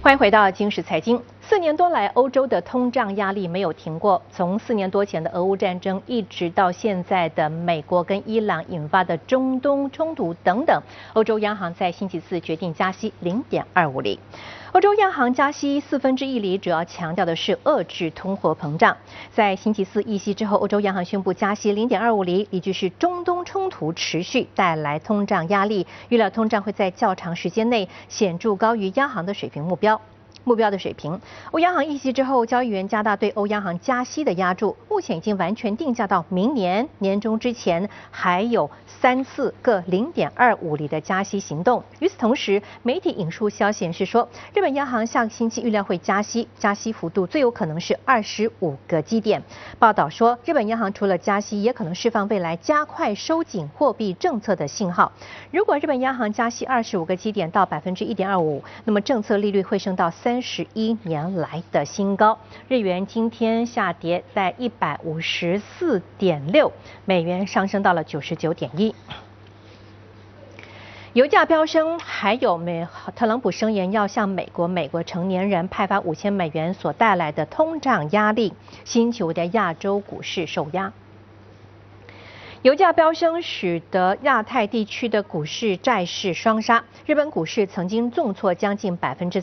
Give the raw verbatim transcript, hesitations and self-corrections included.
欢迎回到今时财经。四年多来，欧洲的通胀压力没有停过。从四年多前的俄乌战争，一直到现在的美国跟伊朗引发的中东冲突等等，欧洲央行在星期四决定加息零点二五厘。欧洲央行加息四分之一厘，主要强调的是遏制通货膨胀。在星期四议息之后，欧洲央行宣布加息零点二五厘，依据是中东冲突持续带来通胀压力，预料通胀会在较长时间内显著高于央行的水平目标。目标的水平，欧央行议息之后，交易员加大对欧央行加息的压注，目前已经完全定价到明年年中之前，还有三次各零点二五厘的加息行动。与此同时，媒体引述消息显示说，日本央行下个星期预料会加息，加息幅度最有可能是二十五个基点。报道说，日本央行除了加息，也可能释放未来加快收紧货币政策的信号。如果日本央行加息二十五个基点到百分之一点二五，那么政策利率会升到三。三十一年来的新高，日元今天下跌在一百五十四点六，美元上升到了九十九点一。油价飙升，还有美特朗普声言要向美国美国成年人派发五千美元所带来的通胀压力，星期五的亚洲股市受压。油价飙升，使得亚太地区的股市、债市双杀。日本股市曾经重挫将近百分之